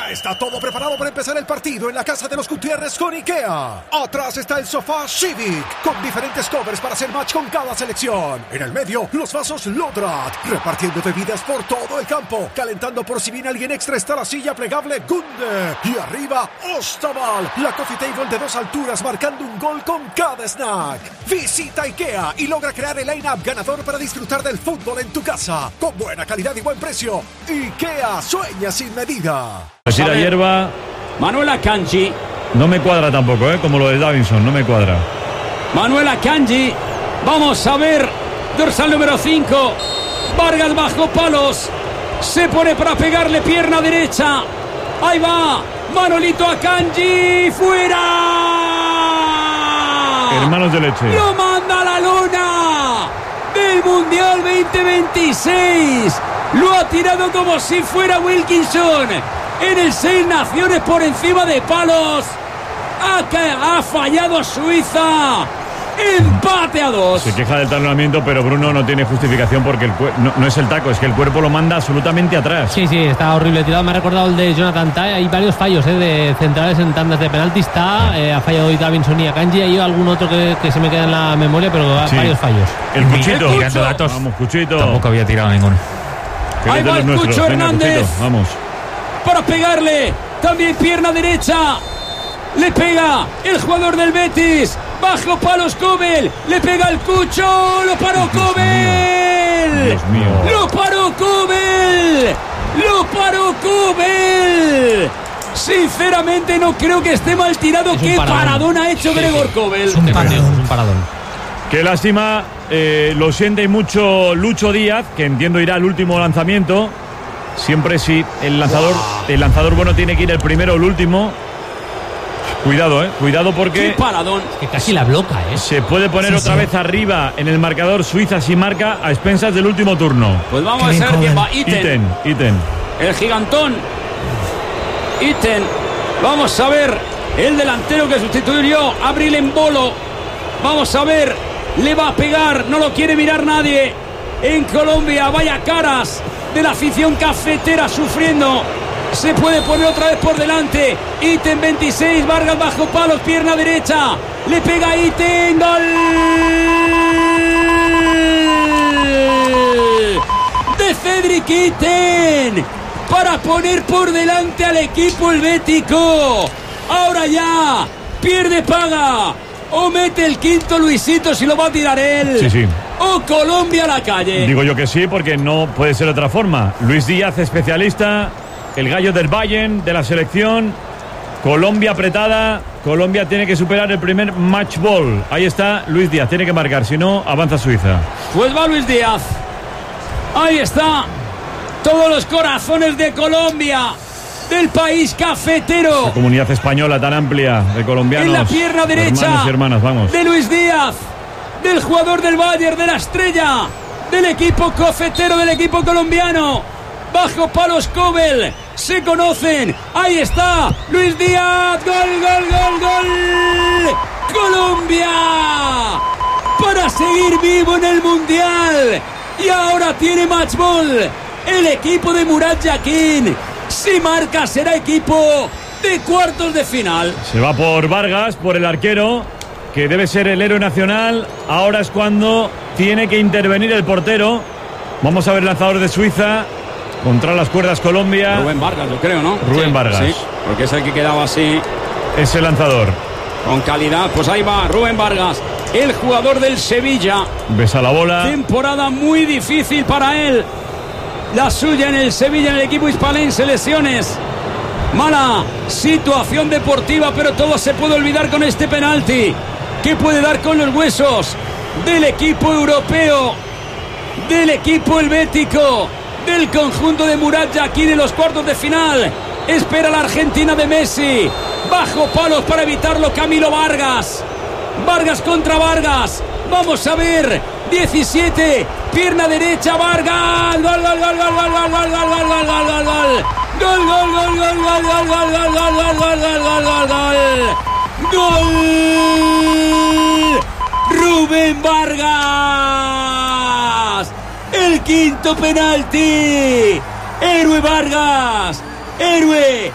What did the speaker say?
Ya está todo preparado para empezar el partido en la casa de los Gutiérrez con IKEA. Atrás está el sofá Civic, con diferentes covers para hacer match con cada selección. En el medio, los vasos Lodrat, repartiendo bebidas por todo el campo. Calentando por si viene alguien extra está la silla plegable Gunde. Y arriba, Ostaval, la coffee table de 2 alturas marcando un gol con cada snack. Visita IKEA y logra crear el line-up ganador para disfrutar del fútbol en tu casa. Con buena calidad y buen precio. IKEA, sueña sin medida. Así la hierba. Manuel Akanji. No me cuadra tampoco, como lo de Davinson, no me cuadra. Manuel Akanji. Vamos a ver. Dorsal número 5. Vargas bajo palos. Se pone para pegarle pierna derecha. Ahí va. Manolito Akanji. ¡Fuera! Hermanos de leche. Lo manda a la lona del Mundial 2026. Lo ha tirado como si fuera Wilkinson. En el 6 Naciones por encima de palos. Ha fallado Suiza. Empate a 2. Se queja del talonamiento, pero Bruno no tiene justificación porque no es el taco, es que el cuerpo lo manda absolutamente atrás. Sí, está horrible tirado. Me ha recordado el de Jonathan Tah. Hay varios fallos de centrales en tandas de penaltis. Ha fallado hoy Davinson y Akanji. Hay algún otro que se me queda en la memoria, pero varios fallos. El Cuchito. Mirando datos. Vamos, Cuchito. Tampoco había tirado ninguno. Ahí va el Cucho Hernández. Cuchito, vamos. Para pegarle. También pierna derecha. Le pega el jugador del Betis. Bajo palos Kobel. Le pega el Cucho. Lo paró Kobel. Dios mío. Lo paró Kobel. Lo paró Kobel. Sinceramente no creo que esté mal tirado. Qué paradón ha hecho Gregor Kobel. Es un paradón. Qué lástima. Lo siente mucho Lucho Díaz, que entiendo irá al último lanzamiento. Siempre sí. El lanzador bueno tiene que ir el primero o el último. Cuidado, cuidado porque... ¡Qué paradón! Que casi la bloca, Se puede poner otra vez arriba en el marcador Suiza si marca a expensas del último turno. Pues vamos a ver quién va. Itten. El gigantón. Itten. Vamos a ver el delantero que sustituyó a Abril Embolo. Vamos a ver. Le va a pegar. No lo quiere mirar nadie. En Colombia, vaya caras de la afición cafetera sufriendo. Se puede poner otra vez por delante. Itten 26, Vargas bajo palos, pierna derecha. Le pega Itten, gol de Cedric Itten para poner por delante al equipo helvético. Ahora ya, pierde paga. O mete el quinto Luisito si lo va a tirar él. Sí. O Colombia a la calle. Digo yo que sí, porque no puede ser de otra forma. Luis Díaz, especialista. El gallo del Bayern, de la selección. Colombia apretada. Colombia tiene que superar el primer match ball. Ahí está Luis Díaz, tiene que marcar, si no, avanza Suiza. Pues va Luis Díaz. Ahí está. Todos los corazones de Colombia, del país cafetero. La comunidad española tan amplia de colombianos. En la pierna derecha. Hermanos y hermanas, vamos. De Luis Díaz, del jugador del Bayern, de la estrella, del equipo cafetero, del equipo colombiano. Bajo palos Kobel. Se conocen. Ahí está Luis Díaz. Gol. Colombia para seguir vivo en el Mundial. Y ahora tiene match ball el equipo de Murat Yakin. Si marca será equipo de cuartos de final. Se va por Vargas, por el arquero, que debe ser el héroe nacional. Ahora es cuando tiene que intervenir el portero. Vamos a ver el lanzador de Suiza. Contra las cuerdas Colombia. Rubén Vargas, yo creo, ¿no? Rubén Vargas. Sí, porque es el que quedaba así. Ese lanzador. Con calidad. Pues ahí va Rubén Vargas, el jugador del Sevilla. Besa la bola. Temporada muy difícil para él. La suya en el Sevilla, en el equipo hispalense. Lesiones. Mala situación deportiva, pero todo se puede olvidar con este penalti. Que puede dar con los huesos del equipo europeo, del equipo helvético, del conjunto de Murat Yakin en los cuartos de final. Espera la Argentina de Messi. Bajo palos para evitarlo Camilo Vargas. Vargas contra Vargas. Vamos a ver. 17. Pierna derecha Vargas. Gol. Rubén Vargas. El quinto penalti. Héroe Vargas. Héroe